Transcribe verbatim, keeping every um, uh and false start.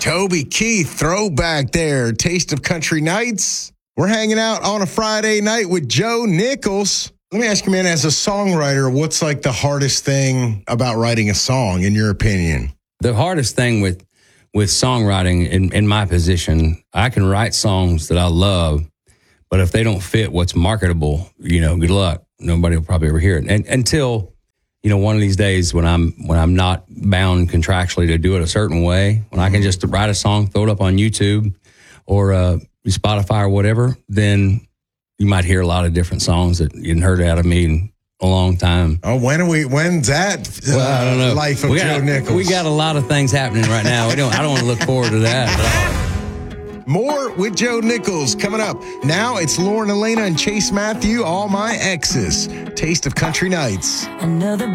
Toby Keith, throwback there. Taste of Country Nights. We're hanging out on a Friday night with Joe Nichols. Let me ask you, man, as a songwriter, what's like the hardest thing about writing a song, in your opinion? The hardest thing with with songwriting, in, in my position, I can write songs that I love, but if they don't fit what's marketable, you know, good luck. Nobody will probably ever hear it. And until, you know, one of these days when I'm when I'm not bound contractually to do it a certain way, when I can just write a song, throw it up on YouTube or uh, Spotify or whatever, then you might hear a lot of different songs that you hadn't heard out of me in a long time. Oh, when are we? When's that? Uh, well, I don't know. Life of we Joe got, Nichols. We got a lot of things happening right now. We don't. I don't want to look forward to that at all. More with Joe Nichols coming up. Now it's Lauren Elena and Chase Matthew, All My Exes. Taste of Country Nights. Another